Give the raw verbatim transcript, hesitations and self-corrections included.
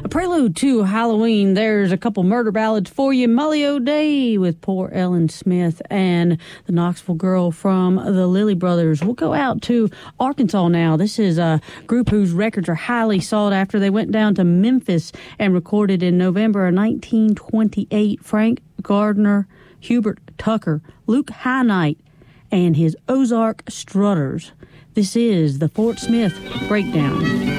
A prelude to Halloween. There's a couple murder ballads for you. Molly O'Day with Poor Ellen Smith and the Knoxville Girl from the Lilly Brothers. We'll go out to Arkansas now. This is a group whose records are highly sought after. They went down to Memphis and recorded in November of nineteen twenty-eight. Frank Gardner, Hubert Tucker, Luke Highnight, and his Ozark Strutters. This is the Fort Smith Breakdown.